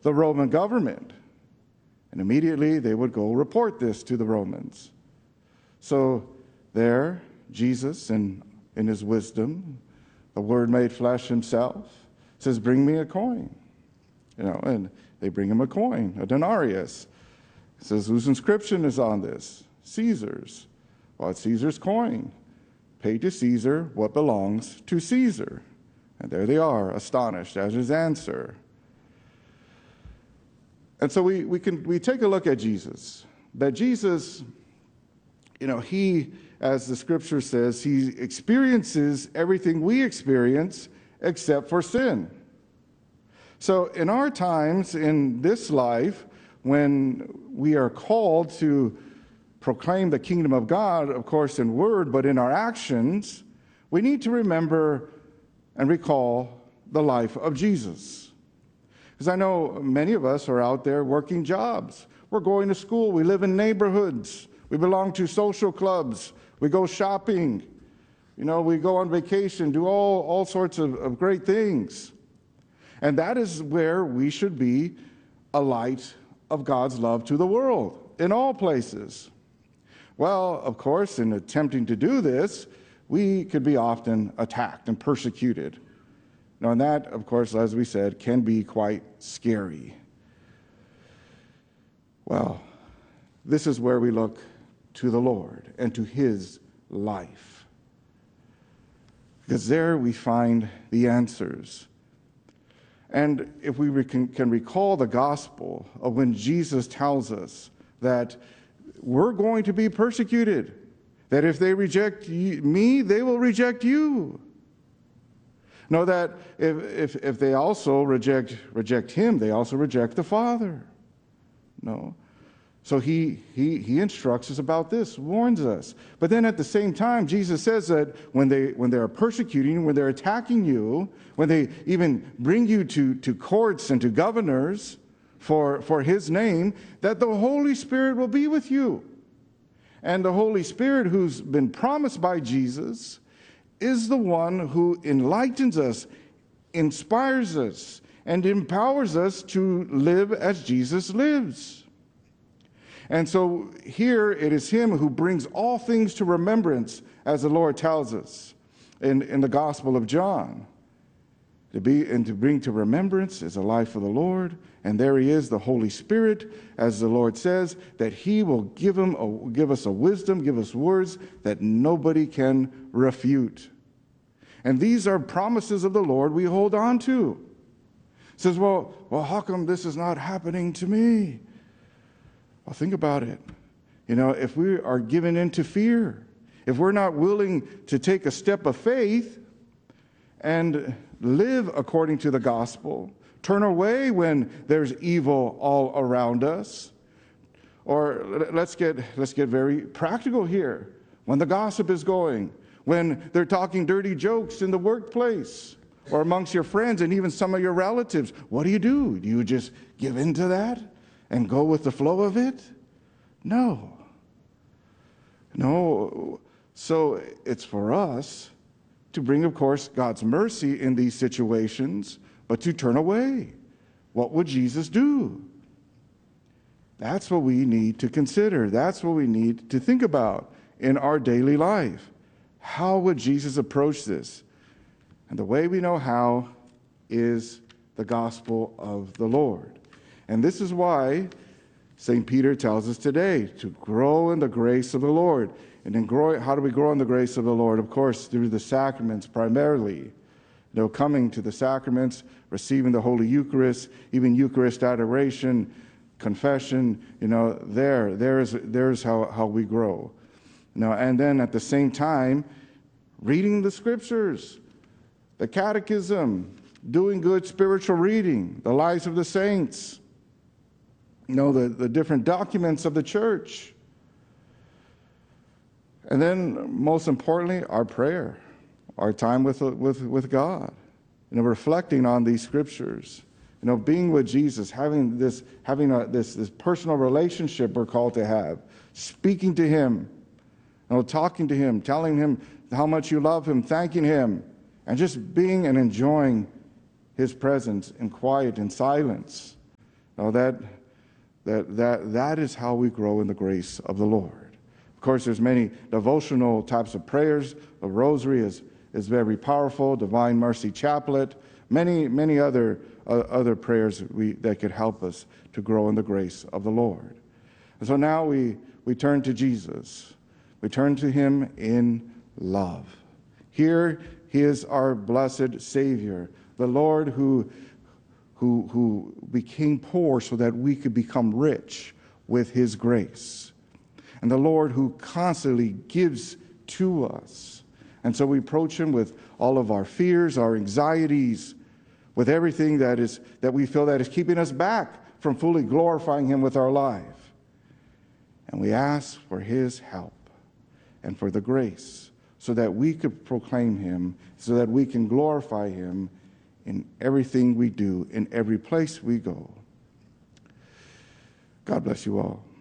the Roman government. And immediately they would go report this to the Romans. So there, Jesus, in his wisdom, the Word made flesh himself, says, bring me a coin. And they bring him a coin, a denarius. He says, whose inscription is on this? Caesar's. Well, it's Caesar's coin. Pay to Caesar what belongs to Caesar. And there they are, astonished at his answer. And so we take a look at Jesus. That Jesus, he, as the scripture says, he experiences everything we experience except for sin. So in our times, in this life, when we are called to proclaim the kingdom of God, of course, in word, but in our actions, we need to remember and recall the life of Jesus. Because I know many of us are out there working jobs. We're going to school. We live in neighborhoods. We belong to social clubs. We go shopping. We go on vacation, do all sorts of great things. And that is where we should be a light of God's love to the world, in all places. Well, of course, in attempting to do this, we could be often attacked and persecuted. Now, and that, of course, as we said, can be quite scary. Well, this is where we look to the Lord and to his life. Because there we find the answers. And if we can recall the gospel of when Jesus tells us that we're going to be persecuted, that if they reject me, they will reject you. Know that if they also reject him, they also reject the Father. No. So he instructs us about this, warns us. But then at the same time, Jesus says that when they are persecuting, when they're attacking you, when they even bring you to courts and to governors for his name, that the Holy Spirit will be with you. And the Holy Spirit, who's been promised by Jesus, is the one who enlightens us, inspires us, and empowers us to live as Jesus lives. And so here it is him who brings all things to remembrance, as the Lord tells us in the Gospel of John. To bring to remembrance is a life of the Lord. And there he is, the Holy Spirit, as the Lord says, that he will give us a wisdom, give us words that nobody can refute. And these are promises of the Lord we hold on to. It says, well, how come this is not happening to me? Well, think about it. If we are given into fear, if we're not willing to take a step of faith and live according to the gospel, turn away when there's evil all around us, or let's get very practical here. When the gossip is going, when they're talking dirty jokes in the workplace or amongst your friends and even some of your relatives, what do? Do you just give in to that and go with the flow of it? No. So it's for us to bring, of course, God's mercy in these situations, but to turn away. What would Jesus do? That's what we need to consider. That's what we need to think about in our daily life. How would Jesus approach this? And the way we know how is the gospel of the Lord. And this is why St. Peter tells us today to grow in the grace of the Lord. And then how do we grow in the grace of the Lord? Of course, through the sacraments primarily. Coming to the sacraments, receiving the Holy Eucharist, even Eucharist adoration, confession, there's how we grow. And then at the same time, reading the scriptures, the catechism, doing good spiritual reading, the lives of the saints, the different documents of the church. And then, most importantly, our prayer, our time with God, reflecting on these scriptures, being with Jesus, having this personal relationship we're called to have, speaking to him, talking to him, telling him how much you love him, thanking him, and just being and enjoying his presence in quiet and silence. Now that is how we grow in the grace of the Lord. Of course, there's many devotional types of prayers. The rosary is very powerful. Divine Mercy Chaplet, many other prayers that could help us to grow in the grace of the Lord. And so now we turn to Jesus. We turn to him in love. Here he is our blessed Savior, the Lord who became poor so that we could become rich with his grace. And the Lord who constantly gives to us. And so we approach him with all of our fears, our anxieties, with everything that we feel that is keeping us back from fully glorifying him with our life. And we ask for his help and for the grace so that we could proclaim him, so that we can glorify him in everything we do, in every place we go. God bless you all.